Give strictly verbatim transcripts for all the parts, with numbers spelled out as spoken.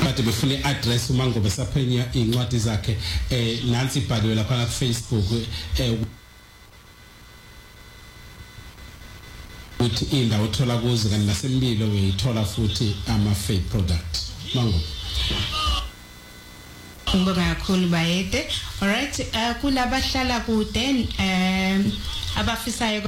Kade befuna i-address uMangobe saphenya incwadi zakhe eh nansi ibhaliwe lapha ku Facebook eh uthi indawo uthola kuzo kanti nasempilo uyithola futhi ama faith product Mangobe. Ngibonga kakhulu Bayede. All right, uh, kulabahlala kude um abafisayo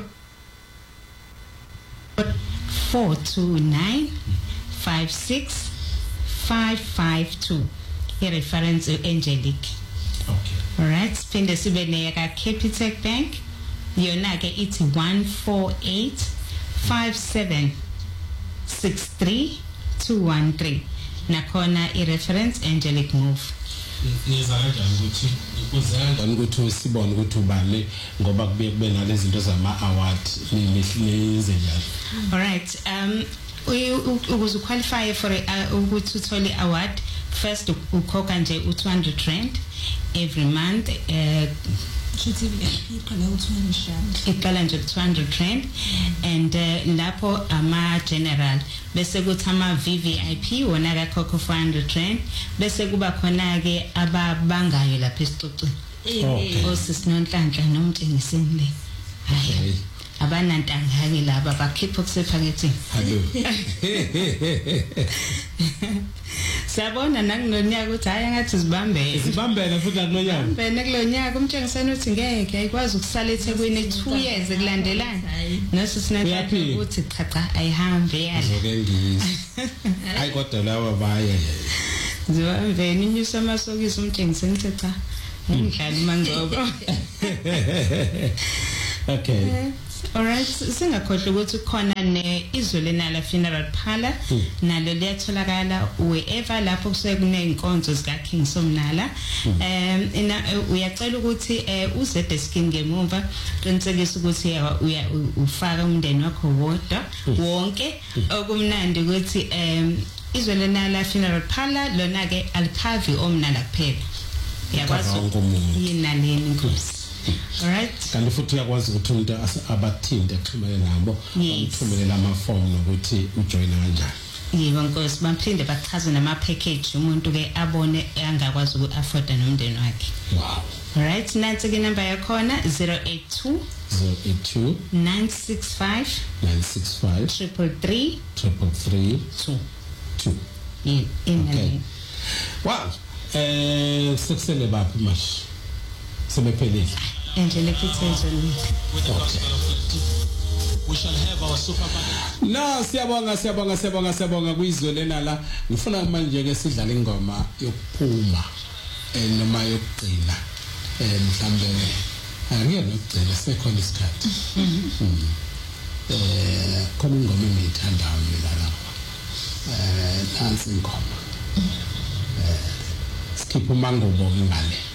four two nine five six five five two i-reference Angelic. Okay. All right, phinde sibe neyaka Capitec Bank yona ke ithi one four eight five seven six three two one three nakhona i-reference Angelic Move. Niza kanjani ukuthi ikuzanga ukuthi usibone ukuthi ubani ngoba kubuye kube nalezi zinto zama award nihle njalo. All right, um ukuze qualify for ukuthi uthole award first ukhokha nje u two hundred rand every month uh Chithi iqala u two hundred rand iqala nje two hundred rand and uh, lapho ama general bese kuthi ama V V I P wona ka khokha four hundred rand bese kuba khona ke ababangayo lapha esicocini Okay. osisiNonhlanhla nomtshengiseni le hayi abanantanga ke laba bakhipha kusephakethini. Hello. Sabona nanginonyaka ukuthi hayi ngathi zibambene Zibambene futhi nanonyaka. Bene kulonyaka umtshengiseni uthi ngeke ayikwazi ukusala eThekwini two years kulandelana. Naso sinathatha ukuthi cha cha ayihambe yala. Ngoke ngiyizwa. Hayi kodwa lawa baya. Zibambene inyusa amasokisi umtshengiseni uthi cha. Ngidlala Mangobe. Okay. All right, singakhohle ukuthi khona ne Izwelenala Funeral Parlour nalo liyatholakala wherever lapho kusuke kunenkonzo zika King Somnala. Um ina uyacela ukuthi uze deskin ngemuva qinisekisa ukuthi uya ufaka umndeni wakho wodwa wonke okumnandi ukuthi um Izwelenala Funeral Parlour lona ke alikhavi omnala kuphela. Yakwazi yinaleni Nkosi. All right. Kanti futhi uyakwazi ukuthi umuntu abathinde exhumene nabo umthumelela ama form nokuthi ujoin kanjani. Yebo Nkosi baphinde bachaze nama package umuntu ke abone angakwazi uku afford nomndeni wakhe. Wow. All right, nansi ke number yakho na zero eight two zero eight two nine six five nine six five triple three triple three two two. in in Wow. Eh sekusele baphi manje? Sebephelile. Angelic Itezoni. We shall have our supermarket. No, siyabonga siyabonga siyabonga siyabonga kuIzwelenala. Ngifuna manje ke sidlala ingoma yokuphuma eh noma yokugcina. Eh mhlambe angeke nokugcina sekhona isikhathi. Eh khona ingoma engiyithandayo mina lapha. Eh nansi ingoma. Eh skip uMangobe ngale.